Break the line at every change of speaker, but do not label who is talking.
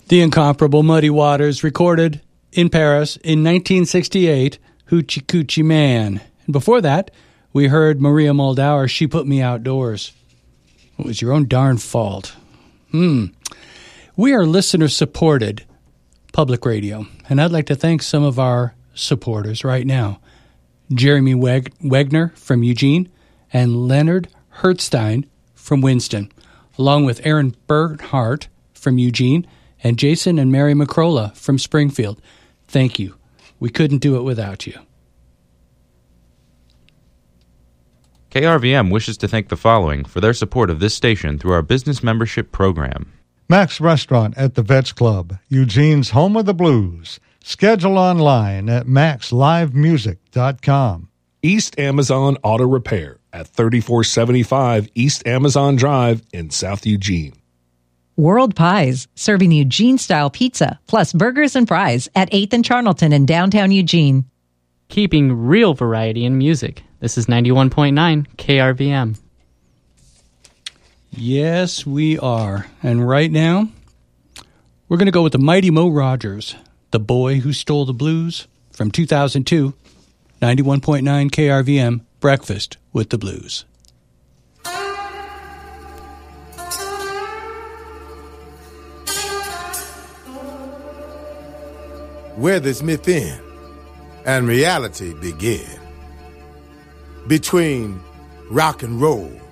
The incomparable Muddy Waters recorded in Paris in 1968, Hoochie Coochie Man. And before that, we heard Maria Muldaur, She Put Me Outdoors. It was your own darn fault. We are listener-supported public radio, and I'd like to thank some of our supporters right now. Jeremy Wegner from Eugene and Leonard Hertzstein from Winston, along with Aaron Bernhardt from Eugene and Jason and Mary McCrolla from Springfield. Thank you. We couldn't do it without you.
KRVM wishes to thank the following for their support of this station through our business membership program.
Max Restaurant at the Vets Club, Eugene's home of the blues. Schedule online at maxlivemusic.com.
East Amazon Auto Repair at 3475 East Amazon Drive in South Eugene.
World Pies, serving Eugene-style pizza, plus burgers and fries at 8th and Charnelton in downtown Eugene.
Keeping real variety in music. This is 91.9 KRVM.
Yes, we are. And right now, we're going to go with the Mighty Mo Rogers, The Boy Who Stole the Blues, from 2002, 91.9 KRVM, Breakfast with the Blues.
Where this myth end and reality begin. Between rock and roll